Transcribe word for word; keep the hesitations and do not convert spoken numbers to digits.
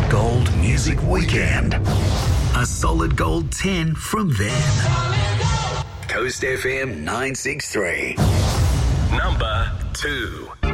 Solid Gold Music Weekend. A Solid Gold ten from them. Coast F M nine six three. Number two.